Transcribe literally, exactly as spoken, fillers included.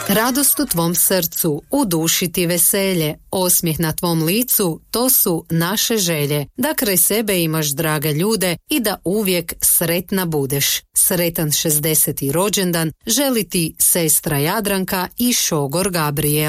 Radost u tvom srcu, u duši ti veselje, osmijeh na tvom licu, to su naše želje. Da kraj sebe imaš drage ljude i da uvijek sretna budeš. Sretan šezdeseti rođendan želi ti sestra Jadranka i šogor Gabriel.